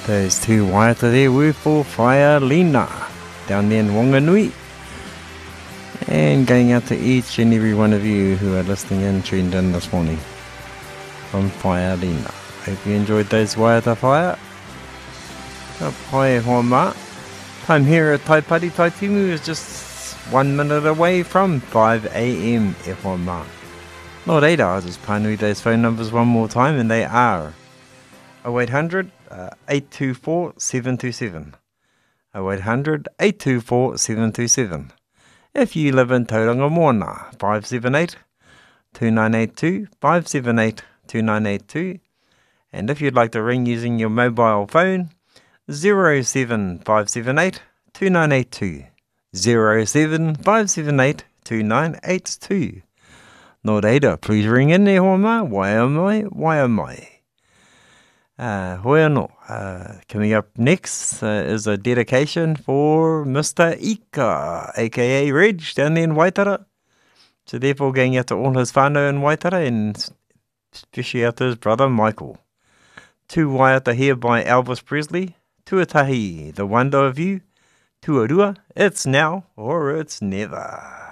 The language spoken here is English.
Those two waiata there were for Whaialina down there in Wanganui. And going out to each and every one of you who are listening and tuned in this morning from Whaialina. Hope you enjoyed those waiata whaia. Ka pai hoa mā. Time here at Taipari Taitimu is just 1 minute away from 5 a.m. e hoa mā. Nō reira, I'll just pānui those phone numbers one more time, and they are 0800 824 727. 0800 824 727. If you live in Tauranga Moana, 578 2982 578 2982. And if you'd like to ring using your mobile phone, 07578 2982 07578 2982. Nō reira, please ring in e hoa mā, waia mai. Hoi anō. Coming up next is a dedication for Mr. Ika, aka Reg, down there in Waitara. So therefore going out to all his whānau in Waitara, and especially out to his brother Michael. Two waiata here by Elvis Presley. Tuatahi, the wonder of you. Tuarua, it's now or it's never.